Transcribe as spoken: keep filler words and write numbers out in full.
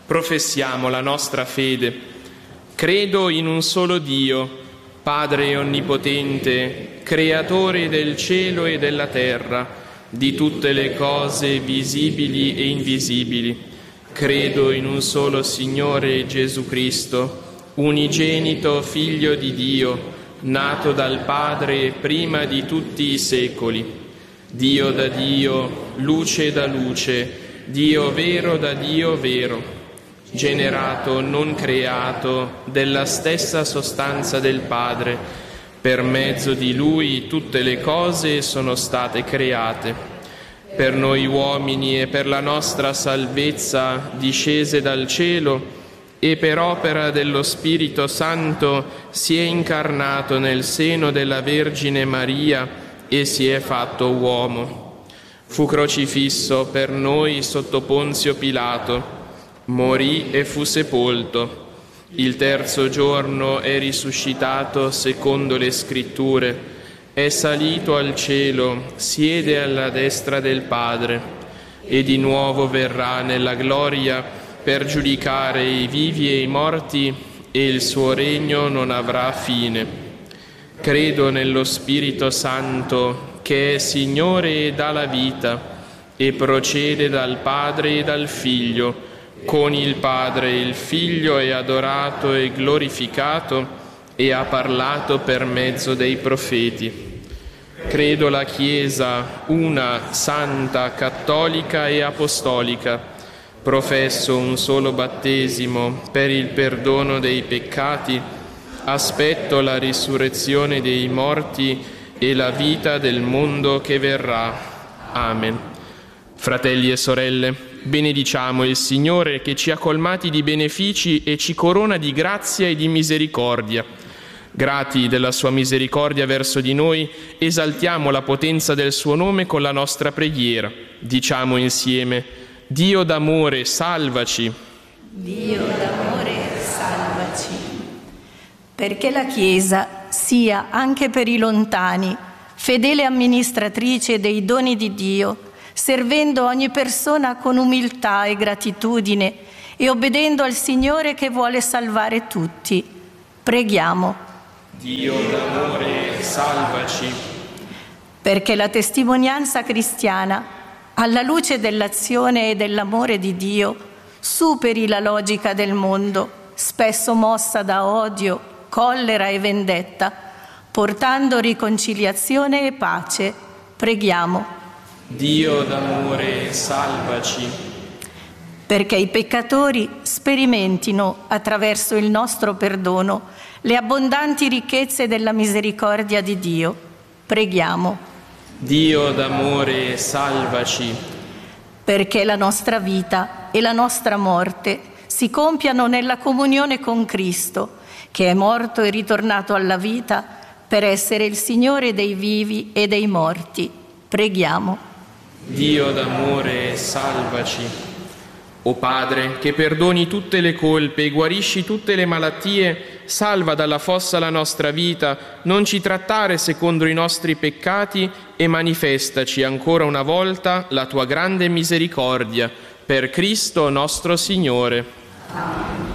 Professiamo la nostra fede. Credo in un solo Dio, Padre onnipotente, creatore del cielo e della terra, di tutte le cose visibili e invisibili. Credo in un solo Signore Gesù Cristo, unigenito Figlio di Dio, nato dal Padre prima di tutti i secoli. Dio da Dio, luce da luce, Dio vero da Dio vero, generato, non creato, della stessa sostanza del Padre. Per mezzo di Lui tutte le cose sono state create. Per noi uomini e per la nostra salvezza discese dal cielo e per opera dello Spirito Santo si è incarnato nel seno della Vergine Maria e si è fatto uomo. Fu crocifisso per noi sotto Ponzio Pilato, morì e fu sepolto. Il terzo giorno è risuscitato secondo le Scritture, è salito al cielo, siede alla destra del Padre e di nuovo verrà nella gloria per giudicare i vivi e i morti, e il suo regno non avrà fine. Credo nello Spirito Santo, che è Signore e dà la vita, e procede dal Padre e dal Figlio. Con il Padre il Figlio è adorato e glorificato e ha parlato per mezzo dei profeti. Credo la Chiesa, una, santa, cattolica e apostolica. Professo un solo battesimo per il perdono dei peccati. Aspetto la risurrezione dei morti e la vita del mondo che verrà. Amen. Fratelli e sorelle, benediciamo il Signore che ci ha colmati di benefici e ci corona di grazia e di misericordia. Grati della sua misericordia verso di noi, esaltiamo la potenza del suo nome con la nostra preghiera. Diciamo insieme: Dio d'amore, salvaci. Dio d'amore, salvaci. Perché la Chiesa sia, anche per i lontani, fedele amministratrice dei doni di Dio, servendo ogni persona con umiltà e gratitudine e obbedendo al Signore che vuole salvare tutti. Preghiamo. Dio d'amore, salvaci. Perché la testimonianza cristiana, alla luce dell'azione e dell'amore di Dio, superi la logica del mondo, spesso mossa da odio, collera e vendetta, portando riconciliazione e pace. Preghiamo. Dio d'amore, salvaci. Perché i peccatori sperimentino, attraverso il nostro perdono, le abbondanti ricchezze della misericordia di Dio. Preghiamo. Dio d'amore, salvaci. Perché la nostra vita e la nostra morte si compiano nella comunione con Cristo, che è morto e ritornato alla vita per essere il Signore dei vivi e dei morti. Preghiamo. Dio d'amore, salvaci. O Padre, che perdoni tutte le colpe e guarisci tutte le malattie, salva dalla fossa la nostra vita, non ci trattare secondo i nostri peccati e manifestaci ancora una volta la tua grande misericordia. Per Cristo nostro Signore. Amen.